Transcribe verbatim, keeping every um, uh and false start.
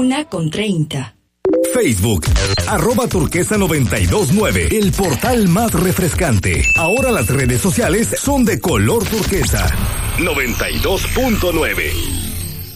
Una con treinta. Facebook, arroba turquesa noventa y dos nueve, el portal más refrescante. Ahora las redes sociales son de color turquesa. noventa y dos punto nueve.